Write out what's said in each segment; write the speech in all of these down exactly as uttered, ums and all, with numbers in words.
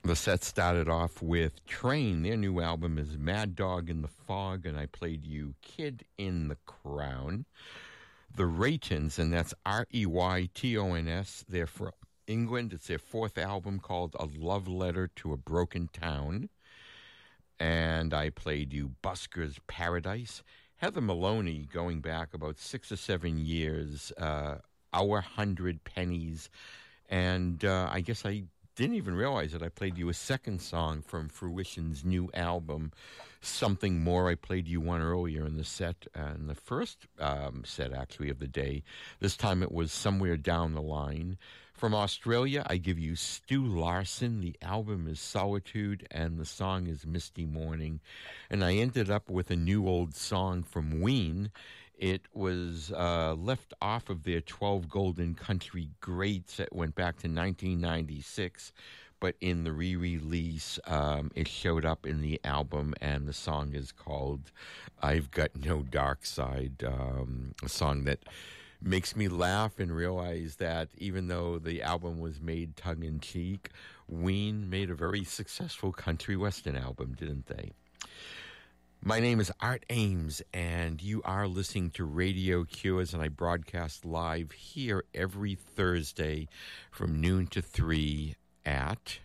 The set started off with Train. Their new album is Mad Dog in the Fog, and I played you Kid in the Crown. The Reytons, and that's R E Y T O N S. They're from England. It's their fourth album called A Love Letter to a Broken Town. And I played you Busker's Paradise. Heather Maloney, going back about six or seven years, uh, Our Hundred Pennies. And uh, I guess I didn't even realize that I played you a second song from Fruition's new album, Something More. I played you one earlier in the set, uh, in the first um, set, actually, of the day. This time it was Somewhere Down the Line. From Australia, I give you Stu Larson. The album is Solitude, and the song is Misty Morning. And I ended up with a new old song from Ween. It was uh, left off of their twelve Golden Country Greats that went back to nineteen ninety-six, but in the re-release, um, it showed up in the album, and the song is called I've Got No Dark Side, um, a song that makes me laugh and realize that even though the album was made tongue-in-cheek, Ween made a very successful country western album, didn't they? My name is Art Ames, and you are listening to Radio Cures, and I broadcast live here every Thursday from noon to three at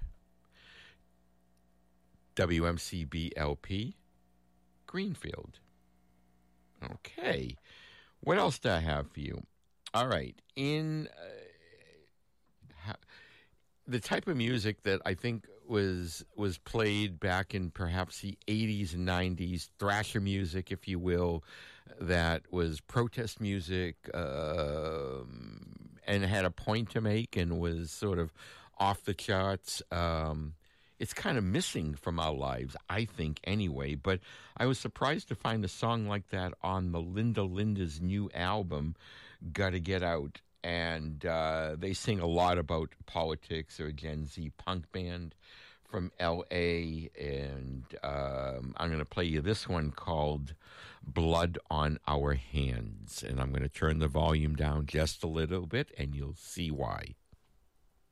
W M C B L P Greenfield. Okay. What else do I have for you? All right. In uh, ha- the type of music that I think was was played back in perhaps the eighties and nineties, thrasher music, if you will, that was protest music um, and had a point to make and was sort of off the charts. Um, it's kind of missing from our lives, I think, anyway. But I was surprised to find a song like that on the Linda Linda's new album, Gotta Get Out. And uh, they sing a lot about politics. They're a Gen Z punk band from L A. And um, I'm going to play you this one called Blood on Our Hands. And I'm going to turn the volume down just a little bit, and you'll see why.